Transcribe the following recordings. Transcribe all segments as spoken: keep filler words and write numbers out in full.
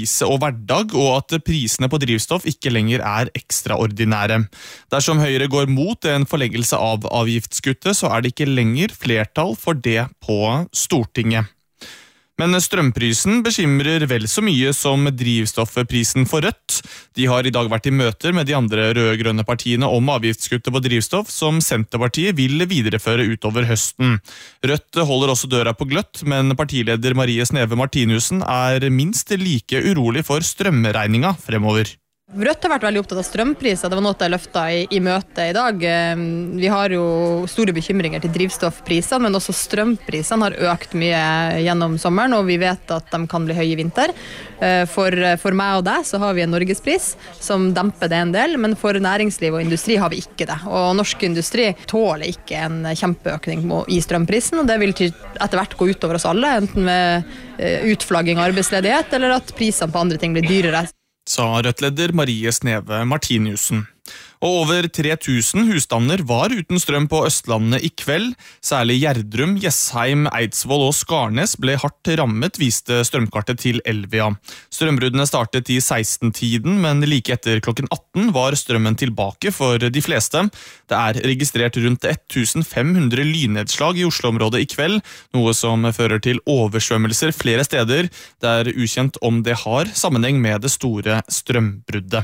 krise og hverdag, og at prisene på drivstoff ikke lenger er ekstraordinære. Dersom Høyre går mot en forlengelse av avgiftskuttet, så er det ikke lenger flertall for det på Stortinget. Men strømprisen bekymrer vel så mye som drivstoffprisen for Rødt. De har i dag vært i møter med de andre rød-grønne partiene om avgiftskuttet på drivstoff, som Senterpartiet vil videreføre utover høsten. Rødt holder også døra på gløtt, men partileder Marie Sneve Martinussen er minst like urolig for strømregninga fremover. Rødt har vært veldig opptatt av strømpriser, det var noe jeg løftet i, i møtet i dag. Vi har jo store bekymringer til drivstoffprisene, men også strømprisene har økt mye gjennom sommeren, og vi vet at de kan bli høye i vinter. For, for meg og deg så har vi en norgespris som demper det en del, men for næringsliv og industri har vi ikke det. Og norsk industri tåler ikke en kjempeøkning i strømprisen, og det vil etter hvert gå utover oss alle, enten med utflagging av arbeidsledighet, eller at prisene på andre ting blir dyrere. Sa Rødt-leder Marie Sneve Martinussen. Og over tre tusen husstander var uten strøm på Østlandet i kveld. Særlig Gjerdrum, Jessheim, Eidsvoll og Skarnes ble hardt rammet, viste strømkartet til Elvia. Strømbruddene startet i seksten-tiden, men like etter klokken atten var strømmen tilbake for de fleste. Det er registrert rundt femten hundre lynnedslag i Oslo-området i kveld, noe som fører til oversvømmelser flere steder. Det er ukjent om det har sammenheng med det store strømbruddet.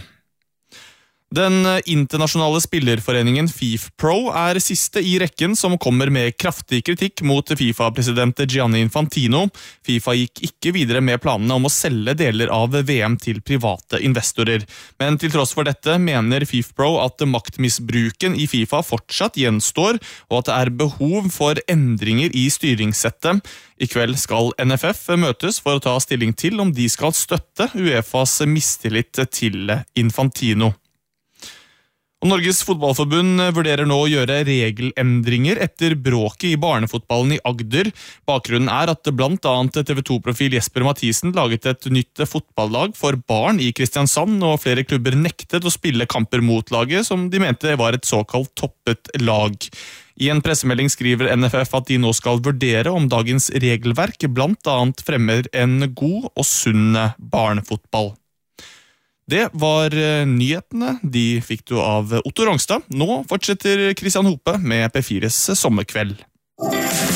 Den internasjonale spillerforeningen FIFPro er siste i rekken som kommer med kraftig kritikk mot FIFA-president Gianni Infantino. FIFA gikk ikke videre med planene om å selge deler av V M til private investorer. Men til tross for dette mener FIFPro at maktmisbruken i FIFA fortsatt gjenstår, og at det er behov for endringer i styringssettet. I kveld skal N F F møtes for å ta stilling til om de skal støtte UEFAs mistillit til Infantino. Og Norges fotballforbund vurderer nå å gjøre regelendringer etter bråket i barnefotballen i Agder. Bakgrunnen er at blant annet T V to-profil Jesper Mathisen laget et nytt fotballag for barn i Kristiansand, og flere klubber nektet å spille kamper mot laget, som de mente var et såkalt toppet lag. I en pressemelding skriver N F F at de nå skal vurdere om dagens regelverk blant annet fremmer en god og sunn barnefotball. Det var nyhetene. De fikk du av Otto Rongstad. Nå fortsetter Christian Hope med P fires sommerkveld.